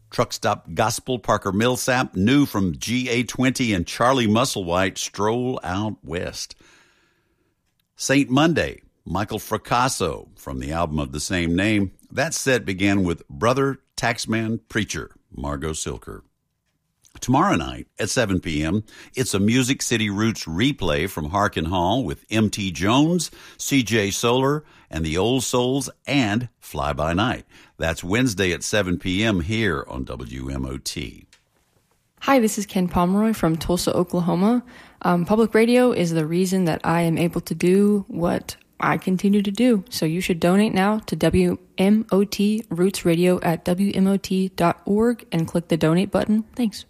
Truck Stop Gospel, Parker Millsap, new from GA20, and Charlie Musselwhite, Stroll Out West. Saint Monday, Michael Fracasso from the album of the same name. That set began with Brother Taxman Preacher, Margot Silker. Tomorrow night at 7 p.m., it's a Music City Roots replay from Harkin Hall with M.T. Jones, C.J. Solar, and the Old Souls, and Fly By Night. That's Wednesday at 7 p.m. here on WMOT. Hi, this is Ken Pomeroy from Tulsa, Oklahoma. Public radio is the reason that I am able to do what I continue to do. So you should donate now to WMOT Roots Radio at WMOT.org and click the donate button. Thanks.